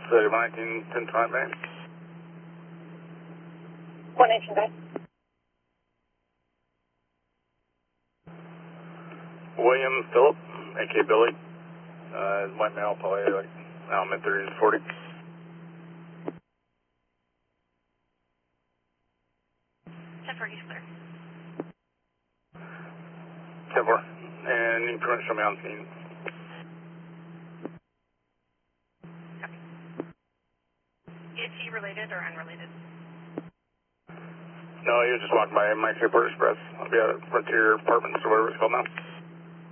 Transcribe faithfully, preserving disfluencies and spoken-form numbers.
City nineteen ten time name. one eighteen nine. William Phillip, A K Billy. Uh, white male, probably like, now mid thirties to forty. ten four, he's clear. ten four. And you can pretty much show me on scene. Is he related or unrelated? No, he was just walking by Mike Airport Express. I'll be out at Frontier Apartments or whatever it's called now.